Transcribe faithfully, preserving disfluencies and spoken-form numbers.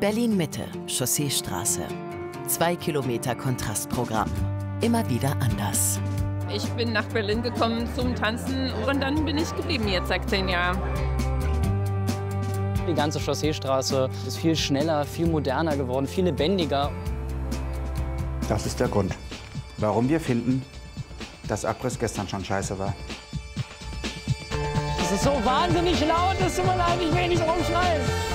Berlin-Mitte, Chausseestraße. Zwei Kilometer Kontrastprogramm. Immer wieder anders. Ich bin nach Berlin gekommen zum Tanzen und dann bin ich geblieben jetzt seit zehn Jahren. Die ganze Chausseestraße ist viel schneller, viel moderner geworden, viel lebendiger. Das ist der Grund, warum wir finden, dass Abriss gestern schon scheiße war. Es ist so wahnsinnig laut, dass du mal eigentlich wenig rumschreist.